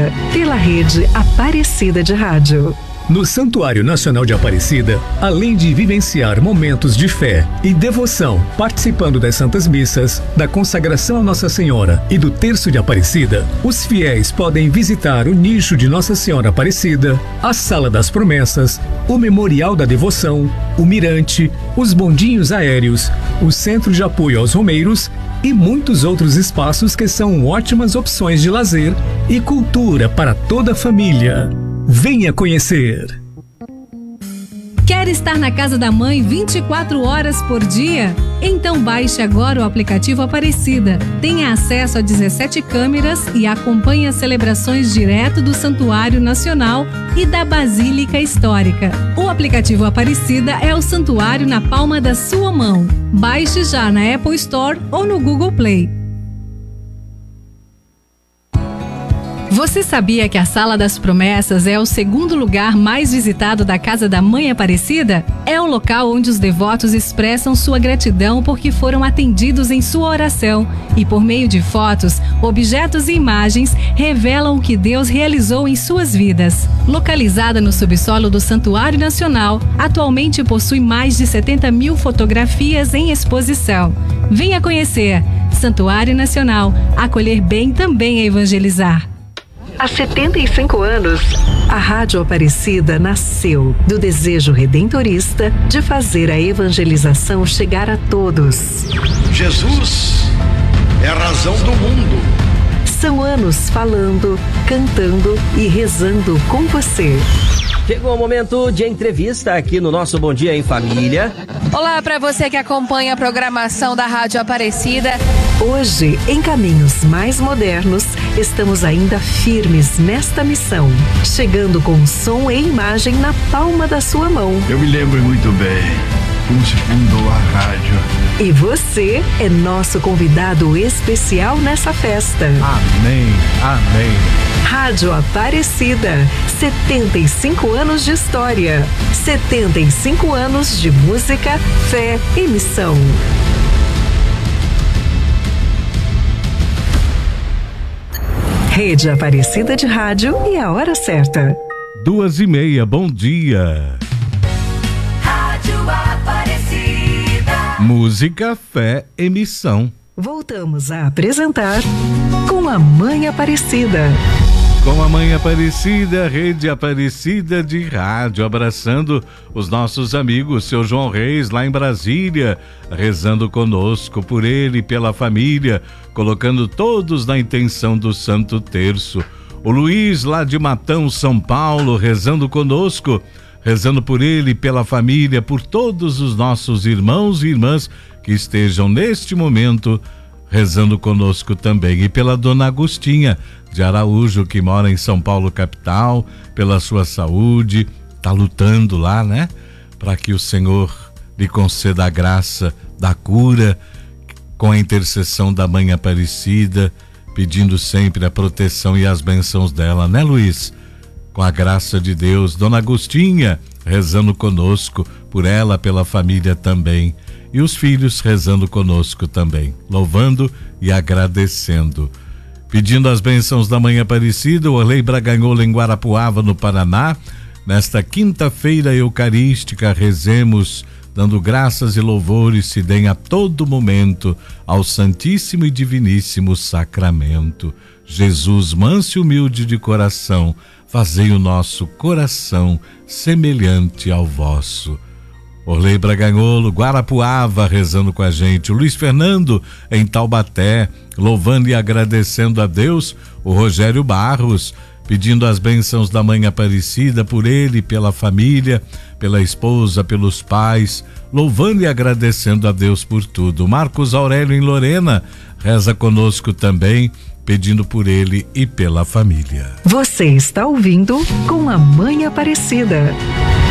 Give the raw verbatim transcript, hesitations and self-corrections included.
Aparecida, pela rede Aparecida de Rádio. No Santuário Nacional de Aparecida, além de vivenciar momentos de fé e devoção, participando das Santas Missas, da consagração a Nossa Senhora e do Terço de Aparecida, os fiéis podem visitar o nicho de Nossa Senhora Aparecida, a Sala das Promessas, o Memorial da Devoção, o Mirante, os bondinhos aéreos, o Centro de Apoio aos Romeiros e muitos outros espaços que são ótimas opções de lazer e cultura para toda a família. Venha conhecer! Quer estar na casa da mãe vinte e quatro horas por dia? Então baixe agora o aplicativo Aparecida. Tenha acesso a dezessete câmeras e acompanhe as celebrações direto do Santuário Nacional e da Basílica Histórica. O aplicativo Aparecida é o santuário na palma da sua mão. Baixe já na Apple Store ou no Google Play. Você sabia que a Sala das Promessas é o segundo lugar mais visitado da Casa da Mãe Aparecida? É o local onde os devotos expressam sua gratidão porque foram atendidos em sua oração e, por meio de fotos, objetos e imagens, revelam o que Deus realizou em suas vidas. Localizada no subsolo do Santuário Nacional, atualmente possui mais de setenta mil fotografias em exposição. Venha conhecer! Santuário Nacional, acolher bem também é evangelizar. Há setenta e cinco anos, a Rádio Aparecida nasceu do desejo redentorista de fazer a evangelização chegar a todos. Jesus é a razão do mundo. São anos falando, cantando e rezando com você. Chegou o momento de entrevista aqui no nosso Bom Dia em Família. Olá para você que acompanha a programação da Rádio Aparecida. Hoje, em caminhos mais modernos, estamos ainda firmes nesta missão, chegando com som e imagem na palma da sua mão. Eu me lembro muito bem como se fundou a rádio. E você é nosso convidado especial nessa festa. Amém, amém. Rádio Aparecida, setenta e cinco anos de história, setenta e cinco anos de música, fé e missão. Rede Aparecida de Rádio e a hora certa. Duas e meia, bom dia. Rádio Aparecida. Música, fé e missão. Voltamos a apresentar Com a Mãe Aparecida. Com a Mãe Aparecida, Rede Aparecida de Rádio, abraçando os nossos amigos, seu João Reis, lá em Brasília, rezando conosco, por ele e pela família, colocando todos na intenção do Santo Terço. O Luiz, lá de Matão, São Paulo, rezando conosco, rezando por ele e pela família, por todos os nossos irmãos e irmãs que estejam neste momento rezando conosco também. E pela Dona Agostinha de Araújo, que mora em São Paulo, capital, pela sua saúde, tá lutando lá, né? Para que o Senhor lhe conceda a graça da cura, com a intercessão da Mãe Aparecida, pedindo sempre a proteção e as bênçãos dela, né, Luiz? Com a graça de Deus, Dona Agostinha rezando conosco, por ela, pela família também. E os filhos rezando conosco também, louvando e agradecendo. Pedindo as bênçãos da Mãe Aparecida, o Orley Braganhola em Guarapuava, no Paraná. Nesta quinta-feira eucarística, rezemos, dando graças e louvores se deem a todo momento ao Santíssimo e Diviníssimo Sacramento. Jesus, manso e humilde de coração, fazei o nosso coração semelhante ao vosso. Orley Braganholo, Guarapuava, rezando com a gente. O Luiz Fernando, em Taubaté, louvando e agradecendo a Deus. O Rogério Barros, pedindo as bênçãos da Mãe Aparecida por ele, pela família, pela esposa, pelos pais, louvando e agradecendo a Deus por tudo. Marcos Aurélio, em Lorena, reza conosco também, pedindo por ele e pela família. Você está ouvindo Com a Mãe Aparecida.